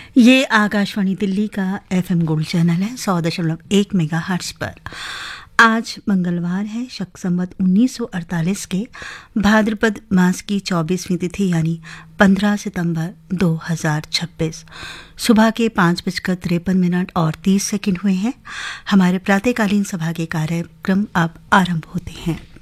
ये आकाशवाणी दिल्ली का FM gold channel है 100.1 मेगाहर्ट्ज पर। आज मंगलवार है, शक संवत 1948 के भाद्रपद मास की 24वीं तिथि यानी 15 सितंबर 2026। सुबह के 5:53 और 30 सेकंड हुए हैं। हमारे प्रातःकालीन सभा के कार्यक्रम अब आरंभ होते हैं।